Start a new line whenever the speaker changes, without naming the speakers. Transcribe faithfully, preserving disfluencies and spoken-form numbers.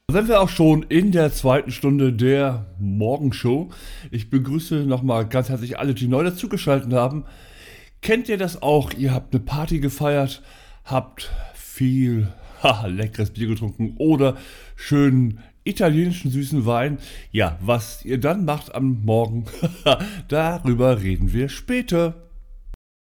Sind wir auch schon in der zweiten Stunde der Morgenshow. Ich begrüße nochmal ganz herzlich alle, die neu dazugeschaltet haben. Kennt ihr das auch? Ihr habt eine Party gefeiert, habt viel haha, leckeres Bier getrunken oder schönen italienischen süßen Wein. Ja, was ihr dann macht am Morgen, darüber reden wir später.